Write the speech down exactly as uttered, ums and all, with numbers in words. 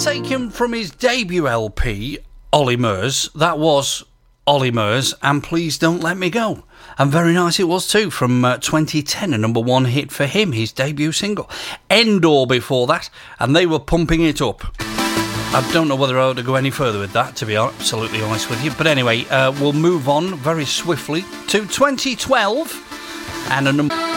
Taken from his debut L P, Ollie Murs, that was Ollie Murs and Please Don't Let Me Go. And very nice it was too, from uh, twenty ten, a number one hit for him, his debut single. Endor before that, and they were pumping it up. I don't know whether I ought to go any further with that, to be absolutely honest with you. But anyway, uh, we'll move on very swiftly to twenty twelve and a number...